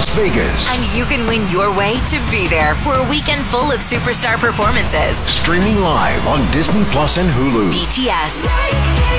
Las Vegas. And you can win your way to be there for a weekend full of superstar performances. Streaming live on Disney Plus and Hulu. BTS.